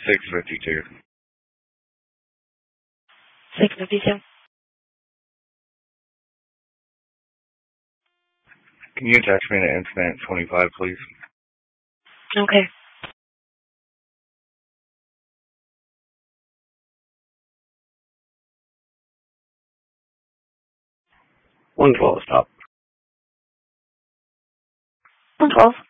652. 652. Can you attach me to incident 25, please? Okay. 112, stop. 112.